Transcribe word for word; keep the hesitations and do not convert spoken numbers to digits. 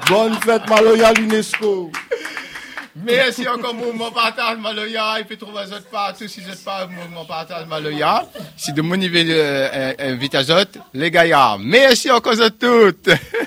Bonne fête Maloya l'UNESCO. Merci encore mouvement partage Maloya et puis trouver autres partout si vous n'êtes pas mouvement partage Maloya. Si de mon niveau invite à autres les gars. Merci encore à toutes.